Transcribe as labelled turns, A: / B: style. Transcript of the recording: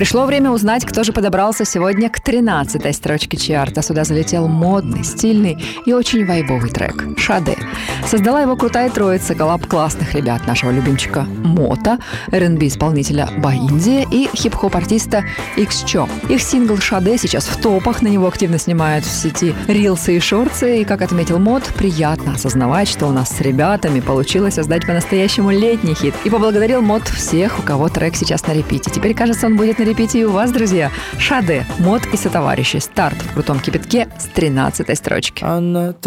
A: Пришло время узнать, кто же подобрался сегодня к 13-й строчке чарта. Сюда залетел модный, стильный и очень вайбовый трек «Шаде». Создала его крутая троица коллаб классных ребят, нашего любимчика Мота, R&B-исполнителя Баинди и хип-хоп-артиста X-Cho. Их сингл «Шаде» сейчас в топах, на него активно снимают в сети рилсы и шорты, и, как отметил Мот, приятно осознавать, что у нас с ребятами получилось создать по-настоящему летний хит. И поблагодарил Мот всех, у кого трек сейчас на репите. Теперь, кажется, он будет на репите и у вас, друзья. «Шаде», Мот и сотоварищи. Старт в крутом кипятке с 13-й строчки.